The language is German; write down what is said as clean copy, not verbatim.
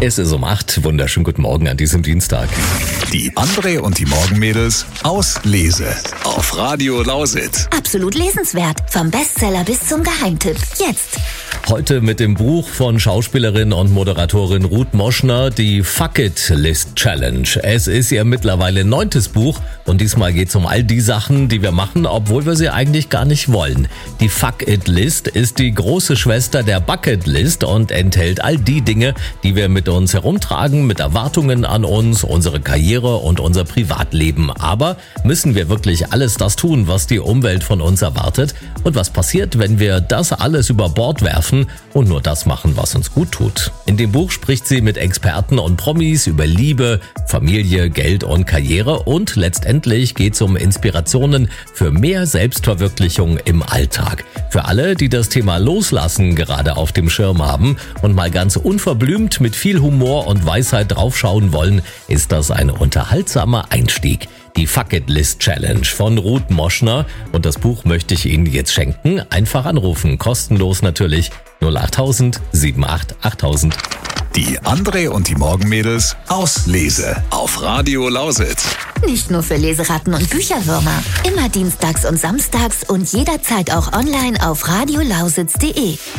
Es ist um 8. Wunderschönen guten Morgen an diesem Dienstag. Die André und die Morgenmädels aus Lese auf Radio Lausitz. Absolut lesenswert. Vom Bestseller bis zum Geheimtipp. Jetzt. Heute mit dem Buch von Schauspielerin und Moderatorin Ruth Moschner, die Fuck It List Challenge. Es ist ihr mittlerweile 9. Buch und diesmal geht es um all die Sachen, die wir machen, obwohl wir sie eigentlich gar nicht wollen. Die Fuck It List ist die große Schwester der Bucket List und enthält all die Dinge, die wir mit uns herumtragen, mit Erwartungen an uns, unsere Karriere und unser Privatleben. Aber müssen wir wirklich alles das tun, was die Umwelt von uns erwartet? Und was passiert, wenn wir das alles über Bord werfen und nur das machen, was uns gut tut? In dem Buch spricht sie mit Experten und Promis über Liebe, Familie, Geld und Karriere und letztendlich geht es um Inspirationen für mehr Selbstverwirklichung im Alltag. Für alle, die das Thema Loslassen gerade auf dem Schirm haben und mal ganz unverblümt mit viel Humor und Weisheit draufschauen wollen, ist das ein unterhaltsamer Einstieg. Die Fuck It List Challenge von Ruth Moschner und das Buch möchte ich Ihnen jetzt schenken. Einfach anrufen, kostenlos natürlich, 08000 78 8000. Die André und die Morgenmädels aus Lese auf Radio Lausitz. Nicht nur für Leseratten und Bücherwürmer. Immer dienstags und samstags und jederzeit auch online auf radiolausitz.de.